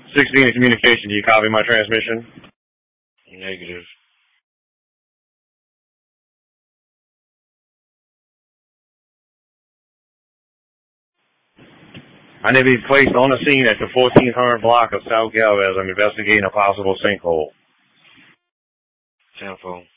16 in communication. Do you copy my transmission? Negative. I need to be placed on the scene at the 1400 block of South Galvez. I'm investigating a possible sinkhole. Tempo.